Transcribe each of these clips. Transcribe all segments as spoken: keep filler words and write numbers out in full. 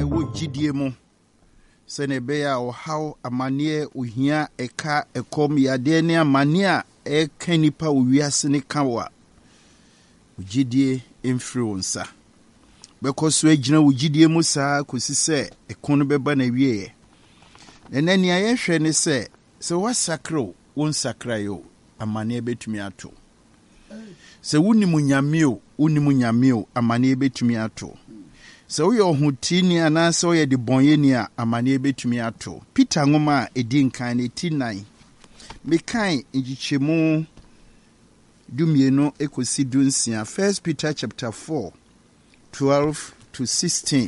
ewo gidie mu se ne be ya o how amane ohia eka ekom yade ne amane a eka nipa owiase ne kawa gidie influencer because we gina gidie mu saa kosi se ekon beba na wie ne ne aye hwe ne se se wasakro won sakrayo amane betumi ato se wunimu nyame o wunimu nyame o amane betumi ato se wo yo hutini anase wo ye de bonyeni a amane betumi ato Peter ngoma edi nkan ne ti nine mekan ngichemu dumieno ekosi dunsia First Peter chapter four twelve to sixteen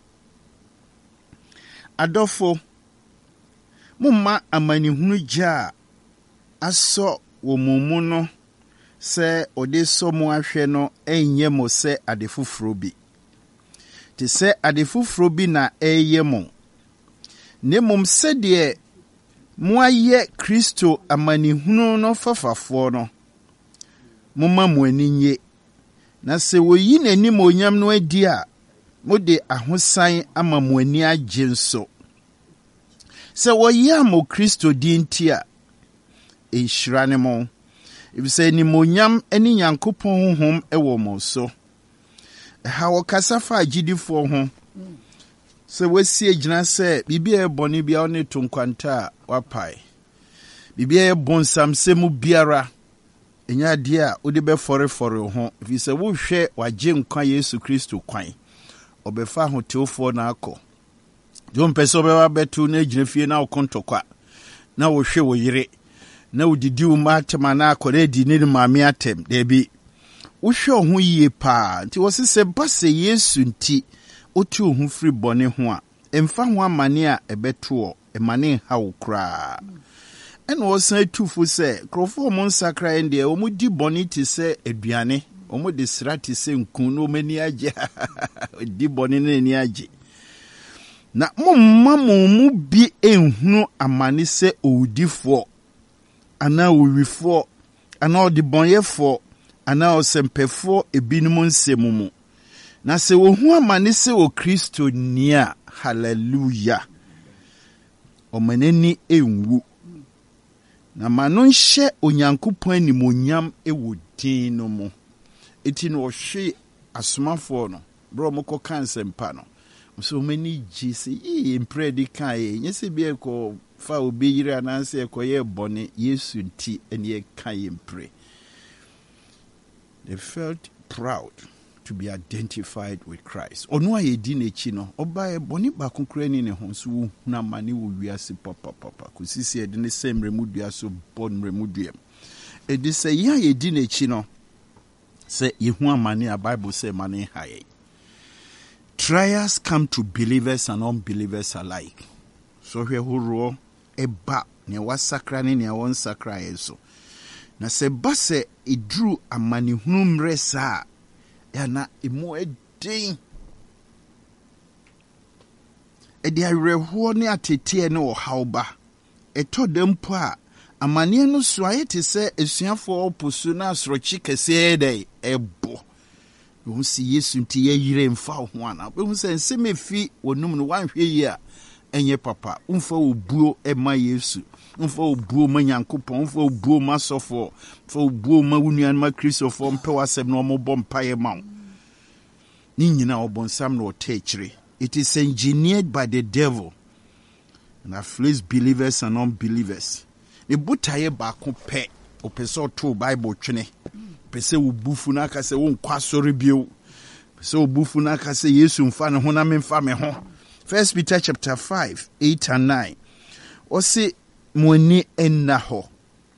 adofo mumma amani hunu ja aso wo mumu no se ode so mu ahwe no enye mo se adefufuro bi te se adefufuro bi na eye mo ne mum se de mu aye Kristo amani hunu no fafafo no mumma mu aninye na se woyi nani mo nyam no adi a mode ahosan ama mu ani agye nso se woyi amo Kristo di ntia enhyira ne mo ibise ni mo nyam ani Nyankopɔn honhom ewo mo so ha wakasa fa agidifo ho se wasi agina se bibia eboni bia one tonkwanta wapai bibia ebonsam se mu biara enya de a odi be fore fore ho fi se wo hwe wagye nkwa Yesu Kristo kwan obefa ho teofo na akọ jo mpese obewa betu na agina fie na okontokwa na wo hwe wo yire na udidi umatema na akọ di ne maame atem debi wo hwe ho yie pa nti wo se base Yesu nti otu ho firi bone ho a emfa ho amane a ebeto emane ha wo kra ena wo san tufu se krofo mo nsakra ende o mu di bone ti se aduane o mu de srati se nkun no mani age di bone ne ni age na mo mamu mu bi enhunu amane se owudifo ana owifo ana odibonyefo ana osempefo ebinum nsemu na se wo hu amane se o Kristo nia hallelujah o maneni enwu na mano nhye Onyankopɔn animonyam ewo din no mu eti no hwe asomafo no bro moko kansempa no so many jisi e impredi kai nyese bi ko fa obi yire ananse ekoye bone Yesu nti ene kai impre. They felt proud to be identified with Christ. Onu aye di nechi no oba e bone ba konkura ni ne ho so na mane wo wiase papa papa kusisi e de ne sem remudua so bon remudua e de se ya ye di nechi no se yehu amane a Bible say mane haye. Trials come to believers and unbelievers alike. So here huro eba ne wasakra ne ne won sakra yeso. Na se base idru amani hunu mresa ya na emo edin. Edi areho ne atete ne ohawba. Eto dempo a amani no so ayete se esuafo oposu na asrochi kese dey ebo. Wo si Yesu nti ye yire mfa ho ana wo se nsemefi wonum no wanhwe yi a enye papa umfa obuo ema Yesu umfa obuo ma Nyankopɔn umfa obuo ma sofo umfa obuo ma wunuan ma Kristofo mpe wasem no mo bompaye ma ni nyina obonsam no otechire. It is engineered by the devil and afflicts believers and unbelievers. E butaye ba ko pe opeso to Bible twene pese ubufu na kase won kwasori bio pese ubufu na kase Yesu mfa ne ho na memfa me ho. First Peter chapter five eight and nine osi moni enna ho